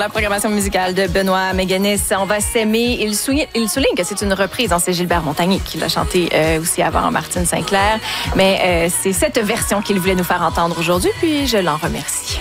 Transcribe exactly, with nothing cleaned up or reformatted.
La programmation musicale de Benoît Méganis, On va s'aimer. Il souligne, il souligne que c'est une reprise. Hein, c'est Gilbert Montagnier qui l'a chanté euh, aussi avant Martine Sinclair. Mais euh, c'est cette version qu'il voulait nous faire entendre aujourd'hui, puis je l'en remercie.